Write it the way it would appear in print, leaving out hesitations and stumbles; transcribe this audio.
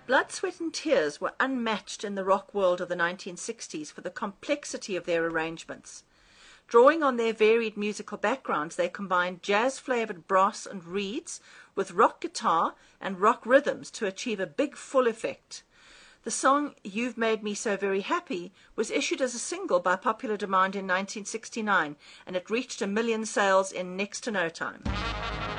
Blood, Sweat and Tears were unmatched in the rock world of the 1960s for the complexity of their arrangements. Drawing on their varied musical backgrounds, they combined jazz-flavored brass and reeds with rock guitar and rock rhythms to achieve a big full effect. The song You've Made Me So Very Happy was issued as a single by popular demand in 1969, and it reached 1 million sales in next to no time.